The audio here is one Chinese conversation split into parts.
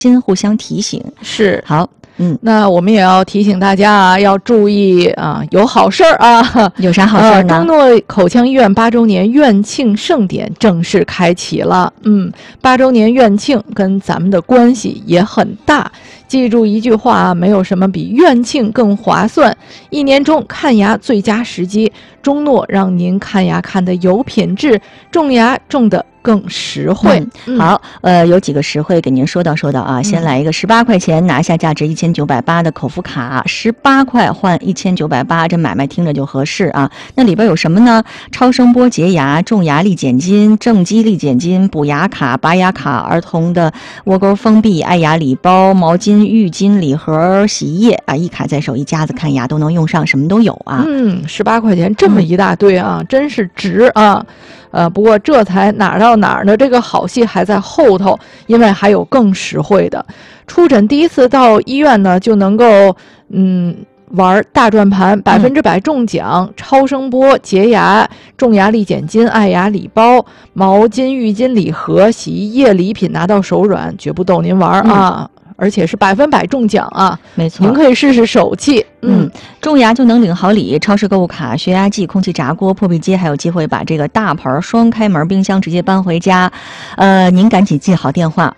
先互相提醒。 是， 好。 那我们也要提醒大家啊，要注意啊，有好事儿啊！ 有啥好事儿呢？ 中诺口腔医院8周年院庆盛典正式开启了。8周年院庆跟咱们的关系也很大。记住一句话啊，没有什么比院庆更划算。一年中看牙最佳时机，中诺让您看牙看得有品质，种牙种得更实惠。 好，有几个实惠给您说道啊。先来一个18块钱拿下价值1980的口服卡，18块换1980，这买卖听着就合适啊。那里边有什么呢？超声波洁牙、种牙力减筋、正畸力减筋、补牙卡、拔牙卡、儿童的窝沟封闭、爱牙礼包、毛巾、浴巾、礼盒、洗衣液啊，一卡在手，一家子看牙都能用上，什么都有啊。 18块钱这么一大堆啊，真是值啊。不过这才哪儿到哪儿呢？这个好戏还在后头，因为还有更实惠的。出诊第一次到医院呢，就能够玩大转盘，100%中奖，超声波洁牙、种牙力减筋、爱牙礼包、毛巾、浴巾礼盒、洗衣液礼品拿到手软，绝不逗您玩啊！而且是100%中奖啊！ 没错， 您可以试试手气。 种牙就能领好礼，超市购物卡、血压计、空气炸锅、破壁机，还有机会把这个大盆双开门冰箱直接搬回家。您赶紧记好电话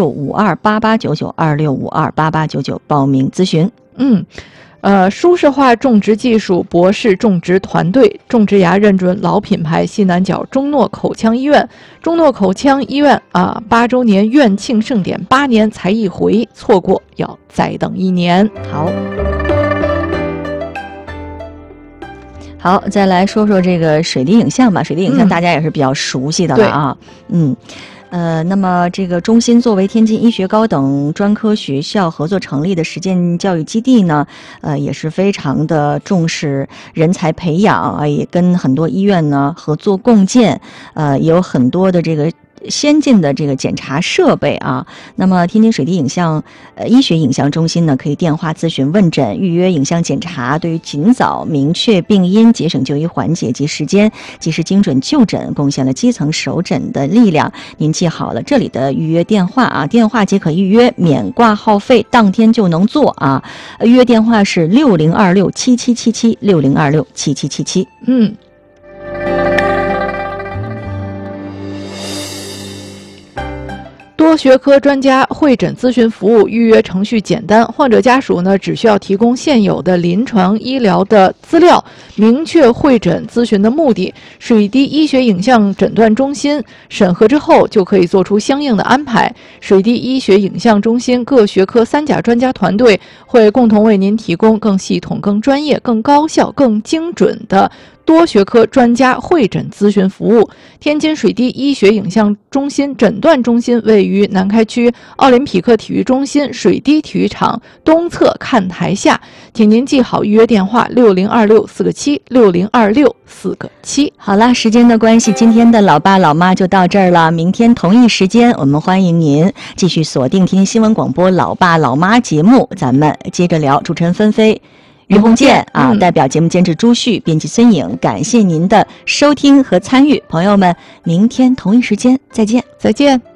26528899，26528899报名咨询。 舒适化种植技术博士种植团队，种植牙认准老品牌西南角中诺口腔医院。中诺口腔医院啊，8周年院庆盛典，8年才一回，错过要再等1年。 好，再来说说这个水滴影像吧。水滴影像大家也是比较熟悉的了啊。那么这个中心作为天津医学高等专科学校合作成立的实践教育基地呢，也是非常的重视人才培养啊，也跟很多医院呢合作共建，也有很多的这个先进的这个检查设备啊。那么天津水滴影像医学影像中心呢，可以电话咨询问诊、预约影像检查，对于尽早明确病因、节省就医环节及时间、及时精准就诊，贡献了基层首诊的力量。您记好了这里的预约电话啊，电话即可预约，免挂号费，当天就能做啊。预约电话是60267777，60267777。 多学科专家会诊咨询服务预约程序简单，患者家属呢只需要提供现有的临床医疗的资料，明确会诊咨询的目的，水滴医学影像诊断中心审核之后就可以做出相应的安排。水滴医学影像中心各学科3甲专家团队会共同为您提供更系统、更专业、更高效、更精准的多学科专家会诊咨询服务。天津水滴医学影像中心诊断中心位于南开区奥林匹克体育中心水滴体育场东侧看台下，请您记好预约电话602647，602647。 好了，时间的关系，今天的老爸老妈就到这儿了。明天同一时间，我们欢迎您继续锁定天津新闻广播老爸老妈节目，咱们接着聊。主持人芬飞、于红建啊，代表节目监制朱旭，编辑孙颖，感谢您的收听和参与，朋友们，明天同一时间再见， 再见。